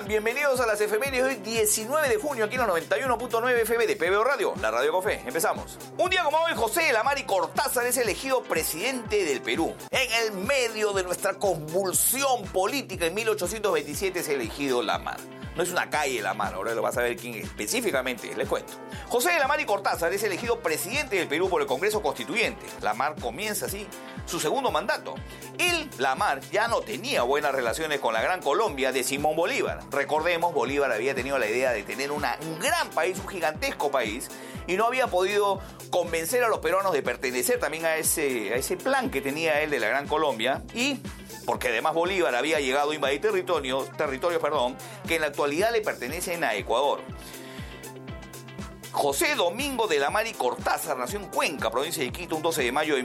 están? Bienvenidos a las efemérides de hoy, 19 de junio, aquí en los 91.9 FM de PBO Radio, la Radio Cofé. Empezamos. Un día como hoy, José de la Mari Cortázar es elegido presidente del Perú. En el medio de nuestra convulsión política, en 1827 es elegido La Mar. No es una calle La Mar, ahora lo vas a ver quién específicamente es, les cuento. José de la Mari Cortázar es elegido presidente del Perú por el Congreso Constituyente. La Mar comienza así su segundo mandato. Él, La Mar, ya no tenía buenas relaciones con la Gran Colombia de Simón Bolívar. Recordemos, Bolívar había tenido la idea de tener un gran país, un gigantesco país, y no había podido convencer a los peruanos de pertenecer también a ese plan que tenía él de la Gran Colombia, y porque además Bolívar había llegado a invadir territorios que en la actualidad le pertenecen a Ecuador. José Domingo de la Mari Cortázar nació en Cuenca, provincia de Quito, un 12 de mayo de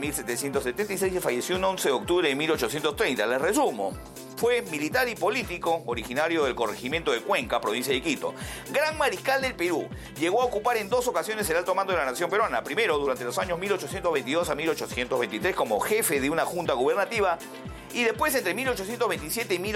1776 y falleció un 11 de octubre de 1830. Les resumo. Fue militar y político, originario del corregimiento de Cuenca, provincia de Quito. Gran mariscal del Perú. Llegó a ocupar en 2 ocasiones el alto mando de la nación peruana. Primero, durante los años 1822 a 1823 como jefe de una junta gubernativa. Y después entre 1827 y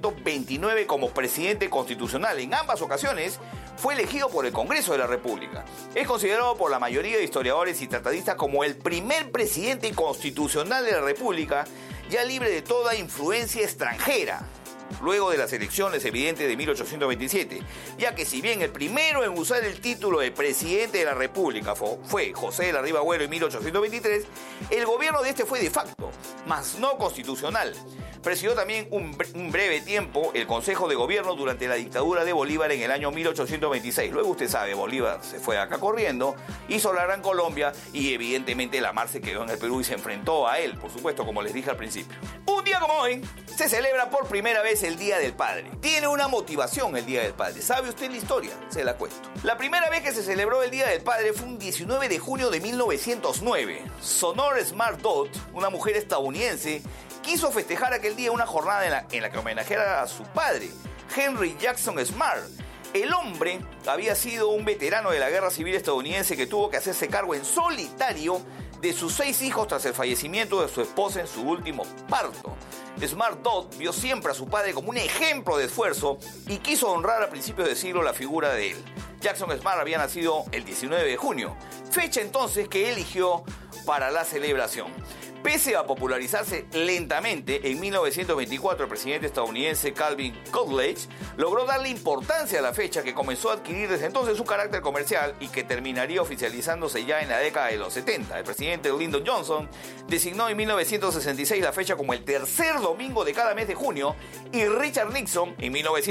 1829 como presidente constitucional. En ambas ocasiones fue elegido por el Congreso de la República. Es considerado por la mayoría de historiadores y tratadistas como el primer presidente constitucional de la República, ya libre de toda influencia extranjera, luego de las elecciones evidentes de 1827, ya que si bien el primero en usar el título de presidente de la República fue José de la Riva Agüero en 1823, el gobierno de este fue de facto, mas no constitucional. Presidió también un breve tiempo el Consejo de Gobierno durante la dictadura de Bolívar en el año 1826. Luego usted sabe, Bolívar se fue acá corriendo, hizo la Gran Colombia y evidentemente La Mar se quedó en el Perú y se enfrentó a él, por supuesto, como les dije al principio. Un día como hoy se celebra por primera vez el Día del Padre. Tiene una motivación el Día del Padre. ¿Sabe usted la historia? Se la cuento. La primera vez que se celebró el Día del Padre fue un 19 de junio de 1909. Sonora Smart Dodd, una mujer estadounidense, quiso festejar aquel día una jornada en la que homenajeara a su padre, Henry Jackson Smart. El hombre había sido un veterano de la Guerra Civil estadounidense que tuvo que hacerse cargo en solitario de sus 6 hijos tras el fallecimiento de su esposa en su último parto. Smart Dodd vio siempre a su padre como un ejemplo de esfuerzo y quiso honrar a principios de siglo la figura de él. Jackson Smart había nacido el 19 de junio, fecha entonces que eligió para la celebración. Pese a popularizarse lentamente, en 1924 el presidente estadounidense Calvin Coolidge logró darle importancia a la fecha, que comenzó a adquirir desde entonces un carácter comercial y que terminaría oficializándose ya en la década de los 70. El presidente Lyndon Johnson designó en 1966 la fecha como el tercer domingo de cada mes de junio, y Richard Nixon en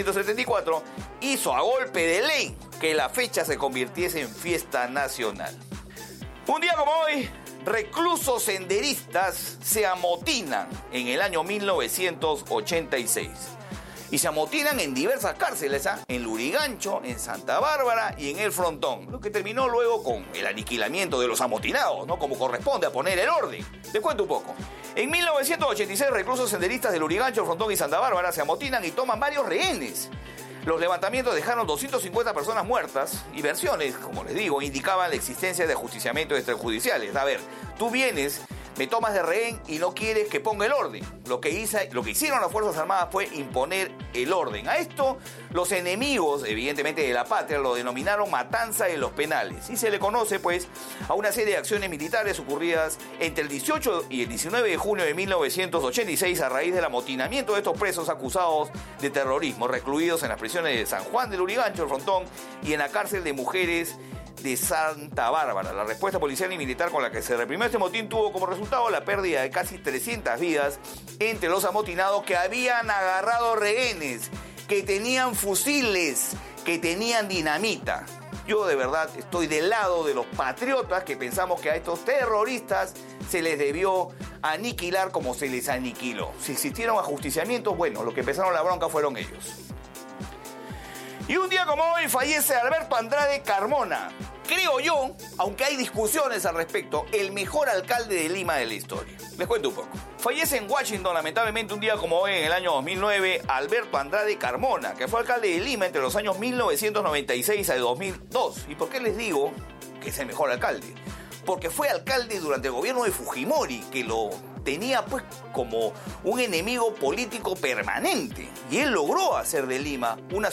1974 hizo a golpe de ley que la fecha se convirtiese en fiesta nacional. Un día como hoy, reclusos senderistas se amotinan en el año 1986. Y se amotinan en diversas cárceles, en Lurigancho, en Santa Bárbara y en El Frontón, lo que terminó luego con el aniquilamiento de los amotinados, ¿no? Como corresponde a poner el orden. Les cuento un poco. En 1986, reclusos senderistas de Lurigancho, El Frontón y Santa Bárbara se amotinan y toman varios rehenes. Los levantamientos dejaron 250 personas muertas y versiones, como les digo, indicaban la existencia de ajusticiamientos extrajudiciales. A ver, tú vienes, me tomas de rehén y no quieres que ponga el orden. Lo que hicieron las Fuerzas Armadas fue imponer el orden. A esto, los enemigos, evidentemente, de la patria lo denominaron matanza en los penales. Y se le conoce, pues, a una serie de acciones militares ocurridas entre el 18 y el 19 de junio de 1986 a raíz del amotinamiento de estos presos acusados de terrorismo, recluidos en las prisiones de San Juan del Lurigancho, El Frontón y en la cárcel de mujeres de Santa Bárbara. La respuesta policial y militar con la que se reprimió este motín tuvo como resultado la pérdida de casi 300 vidas entre los amotinados que habían agarrado rehenes, que tenían fusiles, que tenían dinamita. Yo de verdad estoy del lado de los patriotas que pensamos que a estos terroristas se les debió aniquilar como se les aniquiló. Si existieron ajusticiamientos, bueno, los que empezaron la bronca fueron ellos. Y un día como hoy fallece Alberto Andrade Carmona. Creo yo, aunque hay discusiones al respecto, el mejor alcalde de Lima de la historia. Les cuento un poco. Fallece en Washington, lamentablemente, un día como hoy, en el año 2009, Alberto Andrade Carmona, que fue alcalde de Lima entre los años 1996 a 2002. ¿Y por qué les digo que es el mejor alcalde? Porque fue alcalde durante el gobierno de Fujimori, que lo tenía pues como un enemigo político permanente. Y él logró hacer de Lima una